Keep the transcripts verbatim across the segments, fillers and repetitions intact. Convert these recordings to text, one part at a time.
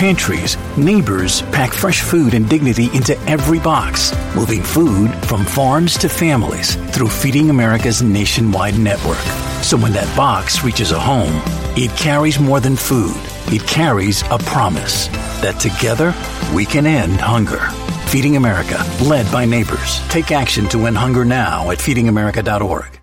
pantries, neighbors pack fresh food and dignity into every box, moving food from farms to families through Feeding America's nationwide network. So when that box reaches a home, it carries more than food. It carries a promise that together we can end hunger. Feeding America, led by neighbors. Take action to end hunger now at feeding america dot org.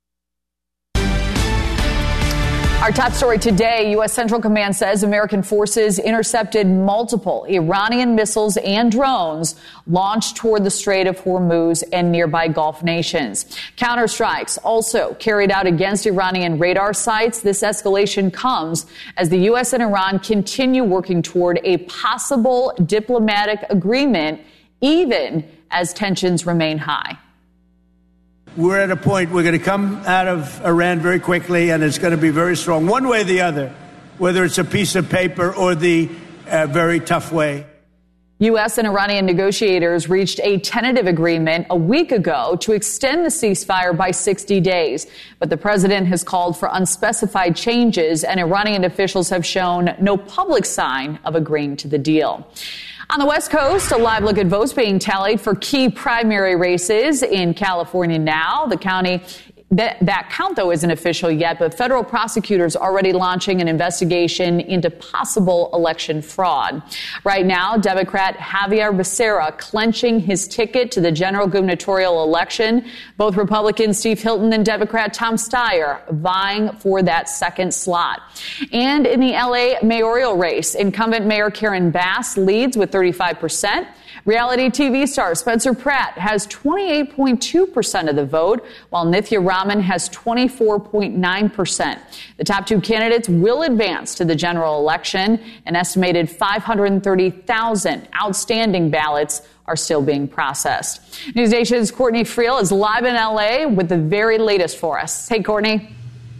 Our top story today, U S. Central Command says American forces intercepted multiple Iranian missiles and drones launched toward the Strait of Hormuz and nearby Gulf nations. Counterstrikes also carried out against Iranian radar sites. This escalation comes as the U S and Iran continue working toward a possible diplomatic agreement, even as tensions remain high. We're at a point we're going to come out of Iran very quickly, and it's going to be very strong, one way or the other, whether it's a piece of paper or the uh, very tough way. U S and Iranian negotiators reached a tentative agreement a week ago to extend the ceasefire by sixty days. But the president has called for unspecified changes, and Iranian officials have shown no public sign of agreeing to the deal. On the West Coast, a live look at votes being tallied for key primary races in California now. The county, that, that count, though, isn't official yet, but federal prosecutors already launching an investigation into possible election fraud. Right now, Democrat Javier Becerra clenching his ticket to the general gubernatorial election. Both Republican Steve Hilton and Democrat Tom Steyer vying for that second slot. And in the L A mayoral race, incumbent Mayor Karen Bass leads with thirty-five percent. Reality T V star Spencer Pratt has twenty-eight point two percent of the vote, while Nithya Raman has twenty-four point nine percent. The top two candidates will advance to the general election. An estimated five hundred thirty thousand outstanding ballots are still being processed. NewsNation's Courtney Friel is live in L A with the very latest for us. Hey, Courtney.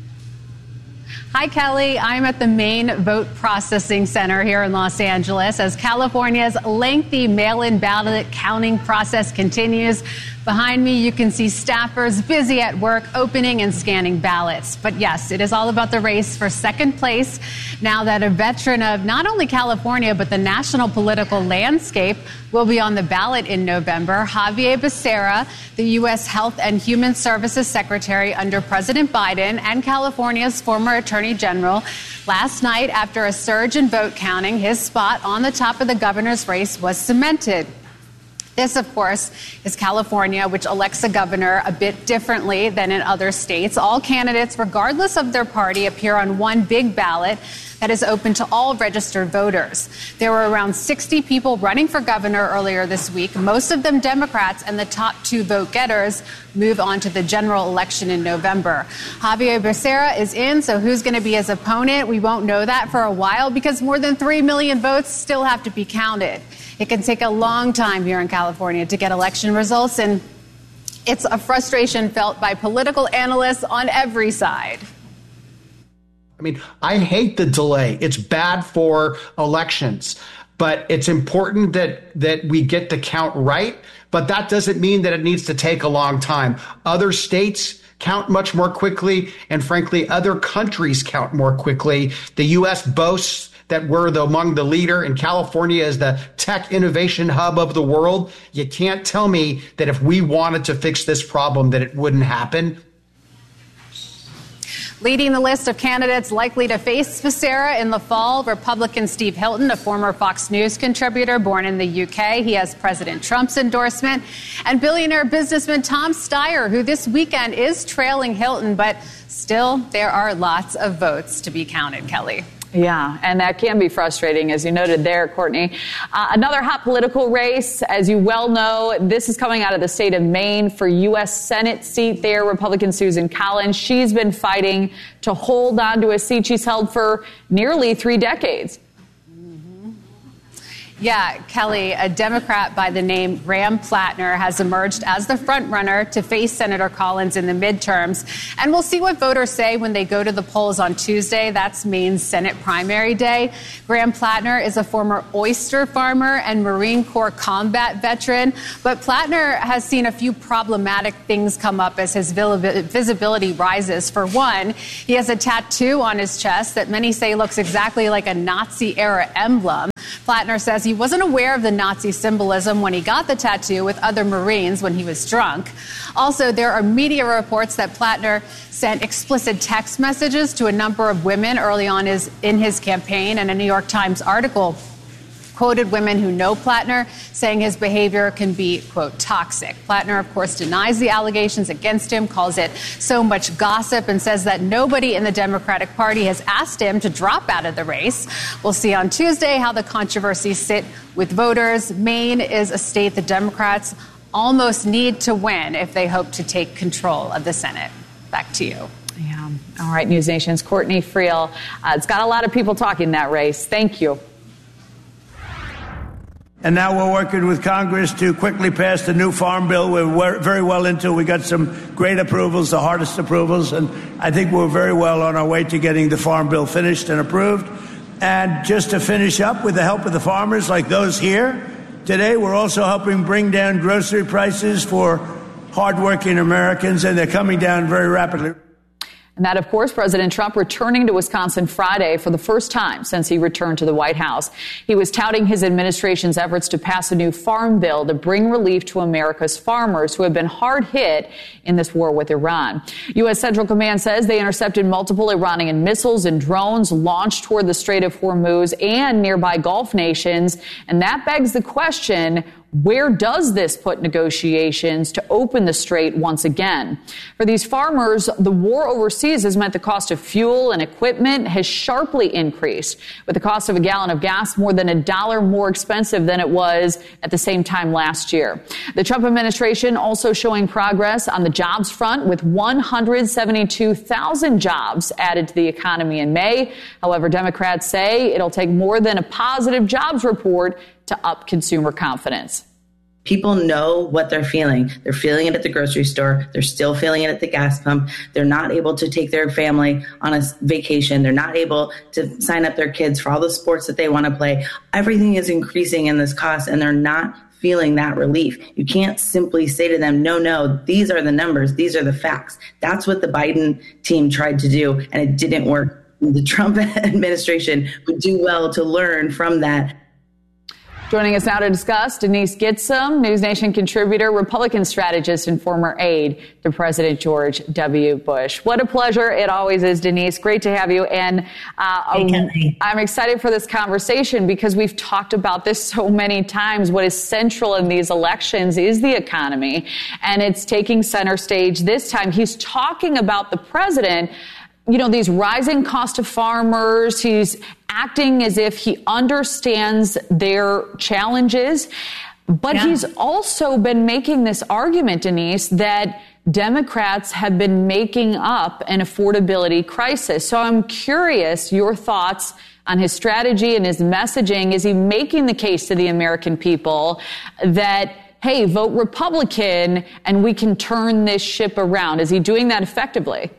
Hi, Kelly. I'm at the main vote processing center here in Los Angeles as California's lengthy mail-in ballot counting process continues. Behind me, you can see staffers busy at work opening and scanning ballots. But yes, it is all about the race for second place now that a veteran of not only California, but the national political landscape will be on the ballot in November. Javier Becerra, the U S. Health and Human Services Secretary under President Biden and California's former Attorney General. Last night, after a surge in vote counting, his spot on the top of the governor's race was cemented. This, of course, is California, which elects a governor a bit differently than in other states. All candidates, regardless of their party, appear on one big ballot that is open to all registered voters. There were around sixty people running for governor earlier this week, most of them Democrats, and the top two vote getters move on to the general election in November. Javier Becerra is in, so who's going to be his opponent? We won't know that for a while because more than three million votes still have to be counted. It can take a long time here in California to get election results, and it's a frustration felt by political analysts on every side. I mean, I hate the delay. It's bad for elections, but it's important that that we get the count right. But that doesn't mean that it needs to take a long time. Other states count much more quickly, and frankly, other countries count more quickly. The U S boasts that we're the, among the leader, and California is the tech innovation hub of the world. You can't tell me that if we wanted to fix this problem that it wouldn't happen. Leading the list of candidates likely to face Becerra in the fall, Republican Steve Hilton, a former Fox News contributor born in the U K. He has President Trump's endorsement. And billionaire businessman Tom Steyer, who this weekend is trailing Hilton, but still there are lots of votes to be counted, Kelly. Yeah, and that can be frustrating, as you noted there, Courtney. Uh, another hot political race, as you well know, this is coming out of the state of Maine for U S. Senate seat there. Republican Susan Collins, she's been fighting to hold on to a seat she's held for nearly three decades. Yeah, Kelly, a Democrat by the name Graham Plattner has emerged as the frontrunner to face Senator Collins in the midterms. And we'll see what voters say when they go to the polls on Tuesday. That's Maine's Senate primary day. Graham Plattner is a former oyster farmer and Marine Corps combat veteran. But Plattner has seen a few problematic things come up as his visibility rises. For one, he has a tattoo on his chest that many say looks exactly like a Nazi-era emblem. Plattner says he wasn't aware of the Nazi symbolism when he got the tattoo with other Marines when he was drunk. Also, there are media reports that Plattner sent explicit text messages to a number of women early on his, in his campaign, and a New York Times article quoted women who know Plattner, saying his behavior can be, quote, toxic. Plattner, of course, denies the allegations against him, calls it so much gossip, and says that nobody in the Democratic Party has asked him to drop out of the race. We'll see on Tuesday how the controversies sit with voters. Maine is a state the Democrats almost need to win if they hope to take control of the Senate. Back to you. Yeah. All right, News Nation's Courtney Friel. Uh, it's got a lot of people talking in that race. Thank you. And now we're working with Congress to quickly pass the new farm bill. We're very well into it. We got some great approvals, the hardest approvals, and I think we're very well on our way to getting the farm bill finished and approved. And just to finish up, with the help of the farmers like those here today, we're also helping bring down grocery prices for hardworking Americans, and they're coming down very rapidly. And that, of course, President Trump returning to Wisconsin Friday for the first time since he returned to the White House. He was touting his administration's efforts to pass a new farm bill to bring relief to America's farmers who have been hard hit in this war with Iran. U S. Central Command says they intercepted multiple Iranian missiles and drones launched toward the Strait of Hormuz and nearby Gulf nations. And that begs the question, where does this put negotiations to open the strait once again? For these farmers, the war overseas has meant the cost of fuel and equipment has sharply increased, with the cost of a gallon of gas more than a dollar more expensive than it was at the same time last year. The Trump administration also showing progress on the jobs front, with one hundred seventy-two thousand jobs added to the economy in May. However, Democrats say it'll take more than a positive jobs report to up consumer confidence. People know what they're feeling. They're feeling it at the grocery store. They're still feeling it at the gas pump. They're not able to take their family on a vacation. They're not able to sign up their kids for all the sports that they want to play. Everything is increasing in this cost, and they're not feeling that relief. You can't simply say to them, no, no, these are the numbers. These are the facts. That's what the Biden team tried to do, and it didn't work. The Trump administration would do well to learn from that. Joining us now to discuss, Denise Gitsham, News Nation contributor, Republican strategist, and former aide to President George W. Bush. What a pleasure it always is, Denise. Great to have you. And uh, hey, I'm excited for this conversation because we've talked about this so many times. What is central in these elections is the economy, and it's taking center stage this time. He's talking about the president, you know, these rising costs of farmers. He's acting as if he understands their challenges. But yeah. He's also been making this argument, Denise, that Democrats have been making up an affordability crisis. So I'm curious your thoughts on his strategy and his messaging. Is he making the case to the American people that, hey, vote Republican and we can turn this ship around? Is he doing that effectively?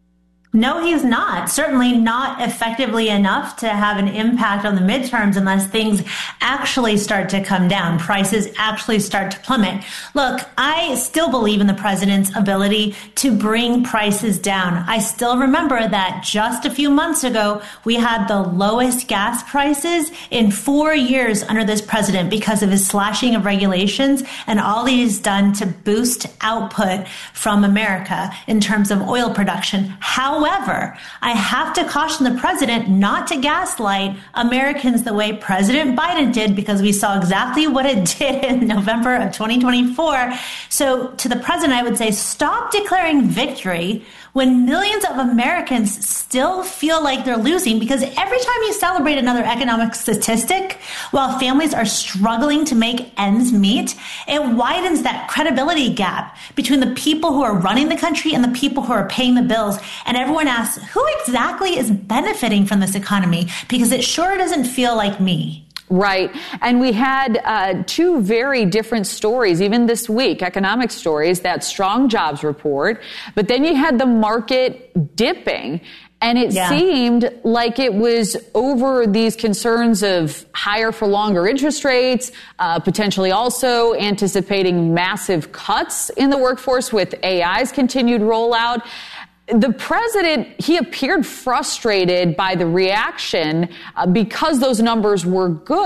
No, he's not. Certainly not effectively enough to have an impact on the midterms unless things actually start to come down, prices actually start to plummet. Look, I still believe in the president's ability to bring prices down. I still remember that just a few months ago, we had the lowest gas prices in four years under this president because of his slashing of regulations and all he's done to boost output from America in terms of oil production. How However, I have to caution the president not to gaslight Americans the way President Biden did, because we saw exactly what it did in November of twenty twenty-four. So to the president, I would say stop declaring victory when millions of Americans still feel like they're losing, because every time you celebrate another economic statistic, while families are struggling to make ends meet, it widens that credibility gap between the people who are running the country and the people who are paying the bills. And everyone asks, who exactly is benefiting from this economy? Because it sure doesn't feel like me. Right. And we had uh, two very different stories, even this week, economic stories, that strong jobs report. But then you had the market dipping. And it yeah. seemed like it was over these concerns of higher for longer interest rates, uh, potentially also anticipating massive cuts in the workforce with A I's continued rollout. The president, he appeared frustrated by the reaction uh, because those numbers were good.